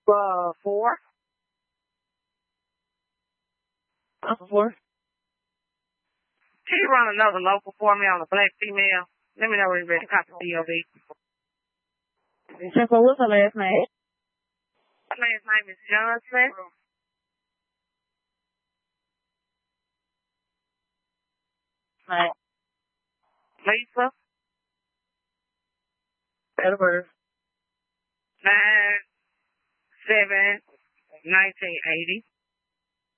4. 4. Can you run another local for me on a black female? Let me know when you're ready to copy DOB. Jennifer, what's her last name? Her last name is Johnson. Right. Lisa. Edward. 9/7/1980.